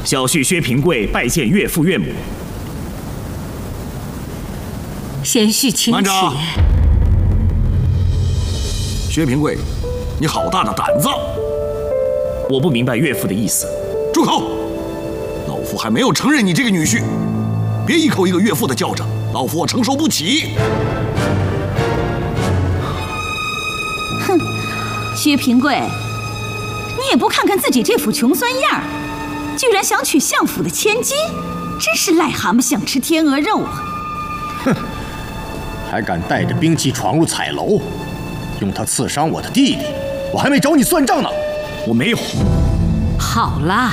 小婿薛平贵拜见岳父岳母。 贤婿请起。 慢着！薛平贵，你好大的胆子！ 我不明白岳父的意思。 住口！老夫还没有承认你这个女婿，别一口一个岳父的叫着，老夫我承受不起。 哼，薛平贵，你也不看看自己这副穷酸样儿，居然想娶相府的千金，真是癞蛤蟆想吃天鹅肉啊！ 哼，还敢带着兵器闯入彩楼，用它刺伤我的弟弟，我还没找你算账呢。 我没有。 好了，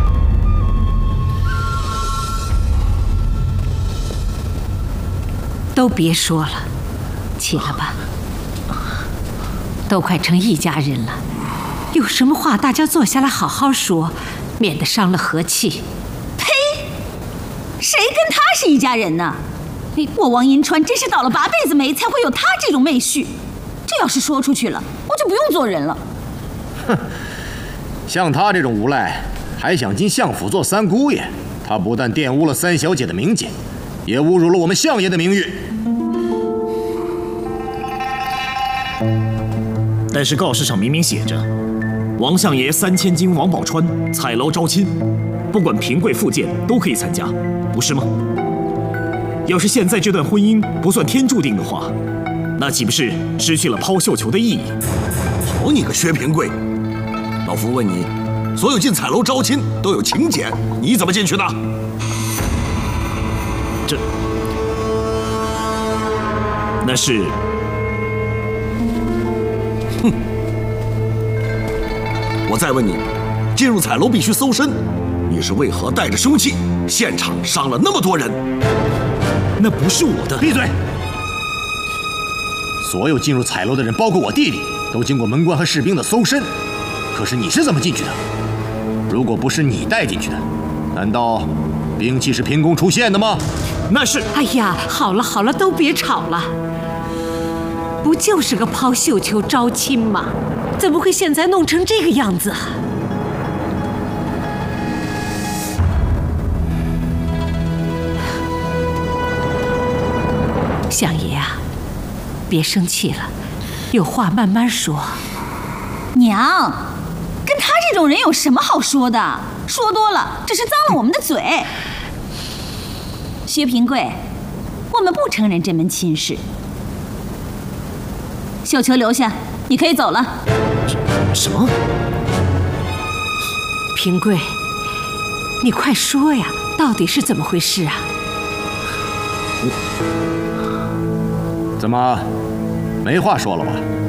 都别说了，起来吧。都快成一家人了，有什么话大家坐下来好好说，免得伤了和气。 呸！谁跟他是一家人呢？我王银川真是倒了8辈子霉，才会有他这种妹婿。这要是说出去了，我就不用做人了。 哼，像他这种无赖，还想进相府做三姑爷，他不但玷污了三小姐的名节，也侮辱了我们相爷的名誉。 但是告示上明明写着，王相爷3000金王宝钏彩楼招亲，不管平贵富贱都可以参加，不是吗？要是现在这段婚姻不算天注定的话，那岂不是失去了抛绣球的意义？ 好你个薛平贵！老夫问你，所有进彩楼招亲都有请柬，你怎么进去的？ 那是…… 哼！我再问你，进入彩楼必须搜身，你是为何带着凶器，现场伤了那么多人？ 那不是我的！ 闭嘴！所有进入彩楼的人，包括我弟弟，都经过门官和士兵的搜身。可是你是怎么进去的？如果不是你带进去的，难道兵器是凭空出现的吗？ 那是…… 哎呀，好了好了，都别吵了。不就是个抛绣球招亲吗？怎么会现在弄成这个样子啊？相爷啊，别生气了，有话慢慢说。 娘，跟他这种人有什么好说的？说多了只是脏了我们的嘴。薛平贵，我们不承认这门亲事。绣球留下，你可以走了。 什么？ 平贵，你快说呀，到底是怎么回事啊？ 怎么，没话说了吧？